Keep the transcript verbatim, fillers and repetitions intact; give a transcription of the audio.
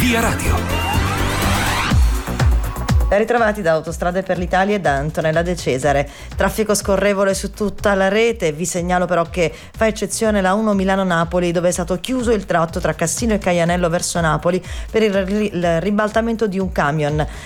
Via Radio. Ben ritrovati da Autostrade per l'Italia e da Antonella De Cesare. Traffico scorrevole su tutta la rete. Vi segnalo però che fa eccezione la uno Milano-Napoli, dove è stato chiuso il tratto tra Cassino e Caianello verso Napoli per il, il ribaltamento di un camion.